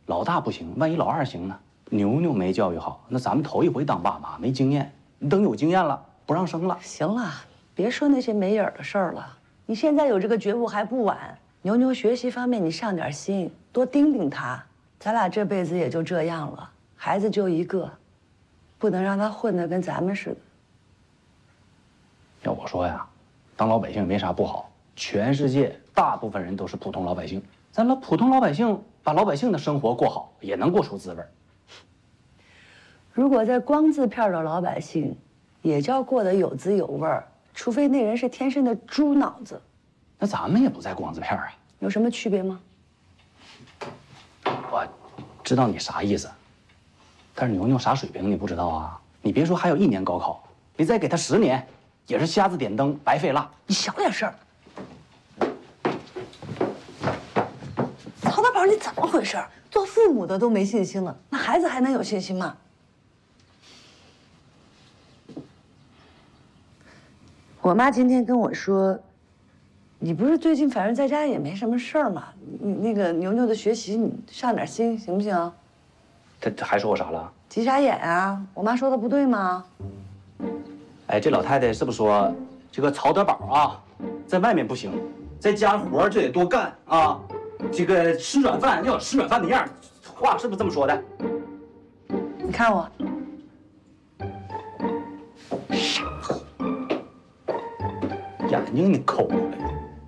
老大不行，万一老二行呢？牛牛没教育好，那咱们头一回当爸妈，没经验。你等有经验了，不让生了。 行了，别说那些没影儿的事儿了。你现在有这个觉悟还不晚。牛牛学习方面你上点心，多盯盯他。咱俩这辈子也就这样了，孩子就一个，不能让他混得跟咱们似的。 要我说呀，当老百姓没啥不好。全世界大部分人都是普通老百姓，咱普通老百姓把老百姓的生活过好，也能过出滋味。 如果在光字片的老百姓，也叫过得有滋有味儿，除非那人是天生的猪脑子。 那咱们也不在光字片啊， 有什么区别吗？ 我知道你啥意思，但是牛牛啥水平你不知道啊？你别说还有1年高考，你再给他10年，也是瞎子点灯，白费蜡。 你小点声。曹大宝，你怎么回事？做父母的都没信心了，那孩子还能有信心吗？我妈今天跟我说，你不是最近反正在家也没什么事儿嘛，你那个牛牛的学习你上点心行不行？ 他还说我啥了？ 急啥眼啊？我妈说的不对吗？ 哎，这老太太是不是说这个曹德宝啊，在外面不行，在家活就得多干啊？这个吃软饭要有吃软饭的样，话是不是这么说的？ 你看我， 眼睛你抠了。